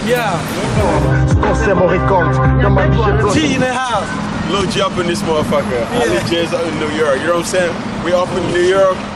Yeah. G in the house. Lil G up in this motherfucker. Yeah. Ali J's out in New York. You know what I'm saying? We up in New York.